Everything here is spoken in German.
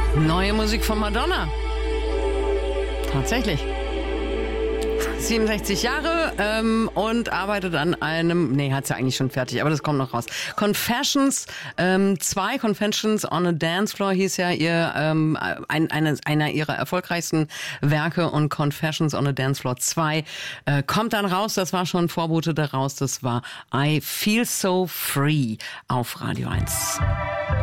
Neue Musik von Madonna. Tatsächlich. 67 Jahre und arbeitet an einem, hat's ja eigentlich schon fertig, aber das kommt noch raus. Confessions 2, Confessions on a Dance Floor hieß ja einer ihrer erfolgreichsten Werke, und Confessions on a Dance Floor 2 kommt dann raus, das war schon Vorbote daraus, das war I Feel So Free auf Radio 1.